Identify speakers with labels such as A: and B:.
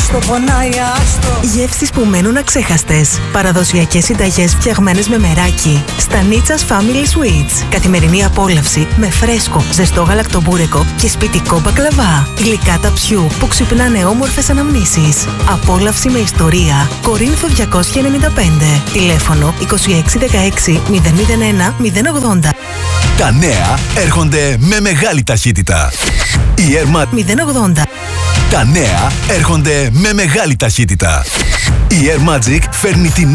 A: άστο, πονάει, άστο.
B: Γεύσεις που μένουν αξέχαστες. Παραδοσιακές συνταγές φτιαγμένες με μεράκι. Στα Nitzas Family Sweets. Καθημερινή απόλαυση με φρέσκο, ζεστό γαλακτομπούρεκο και σπιτικό μπακλαβά. Γλυκά ταψιού που ξυπνάνε όμορφες αναμνήσεις. Απόλαυση με ιστορία. Κορίνθο 295. Τηλέφωνο 2616 001 080.
C: Τα νέα έρχονται με μεγάλη ταχύτητα. Η Air
B: 080.
C: Τα νέα έρχονται με μεγάλη ταχύτητα. Η Air Magic φέρνει τη